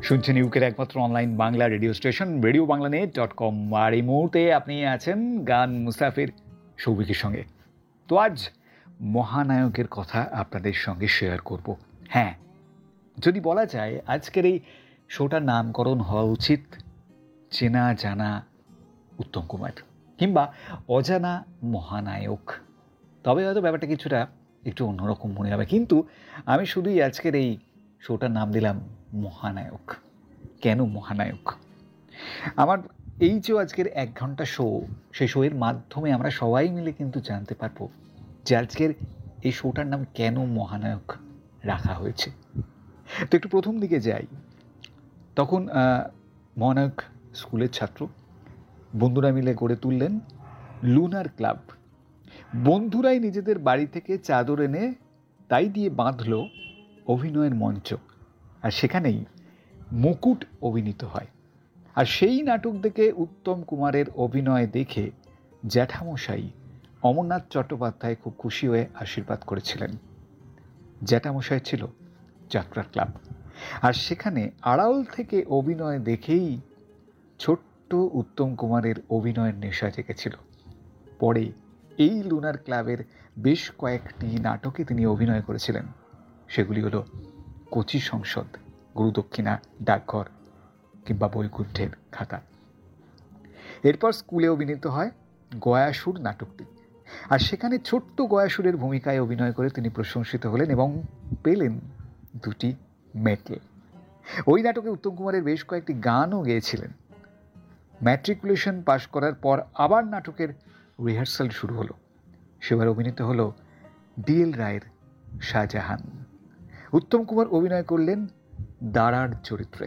শুনছেন ইউকের একমাত্র online Bangla radio station radio বাংলানেট.com। আর এই মুহূর্তে আপনি আছেন গান মুসাফির সৌভিকের সঙ্গে। তো আজ মহানায়কের কথা আপনাদের সঙ্গে শেয়ার করব। হ্যাঁ, যদি বলা যায় আজকের এই শোটার নামকরণ হওয়া উচিত চেনা জানা উত্তম কুমার কিংবা অজানা মহানায়ক। তবে হয়তো ব্যাপারটা কিছুটা একটু অন্যরকম মনে হবে, কিন্তু আমি শুধুই আজকের এই শোটার নাম দিলাম মহানায়ক। কেন মহানায়ক? আমার এই যে আজকের 1 ঘন্টা শো, সেই শোয়ের মাধ্যমে আমরা সবাই মিলে কিন্তু জানতে পারবো যে আজকের এই শোটার নাম কেন মহানায়ক রাখা হয়েছে। তো একটু প্রথম দিকে যাই। তখন মহানায়ক স্কুলের ছাত্র, বন্ধুরা মিলে গড়ে তুললেন লুনার ক্লাব। বন্ধুরাই নিজেদের বাড়ি থেকে চাদর এনে তাই দিয়ে বাঁধল অভিনয়ের মঞ্চ, আর সেখানেই মুকুট অভিনীত হয়। আর সেই নাটক দেখে উত্তম কুমারের অভিনয় দেখে জ্যাঠামশাই অমরনাথ চট্টোপাধ্যায় খুব খুশি হয়ে আশীর্বাদ করেছিলেন। জ্যাঠামশাই ছিল যাত্রা ক্লাব, আর সেখানে আড়াল থেকে অভিনয় দেখেই ছোট্ট উত্তম কুমারের অভিনয়ের নেশা জেগেছিল। পরে এই লুনার ক্লাবের বেশ কয়েকটি নাটকে তিনি অভিনয় করেছিলেন। সেগুলি হলো কচি সংসদ, গুরুদক্ষিণা, ডাকঘর কিংবা বৈকুণ্ঠের খাতা। এরপর স্কুলে অভিনীত হয় গয়াসুর নাটকটি, আর সেখানে ছোট্ট গয়াসুরের ভূমিকায় অভিনয় করে তিনি প্রশংসিত হলেন এবং পেলেন 2টি মেডেল। ওই নাটকে উত্তম কুমারের বেশ কয়েকটি গানও গেয়েছিলেন। ম্যাট্রিকুলেশন পাশ করার পর আবার নাটকের রিহার্সাল শুরু হলো। সেবার অভিনীত হলো ডিএল রায়ের শাহজাহান। উত্তম কুমার অভিনয় করলেন দাঁড়ার চরিত্রে।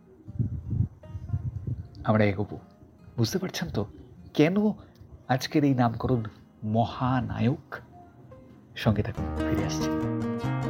আমরা এগোবো, বুঝতে পারছেন তো কেন আজকের এই নামকরণ মহানায়ক? সঙ্গে থাকুন, ফিরে আসছি।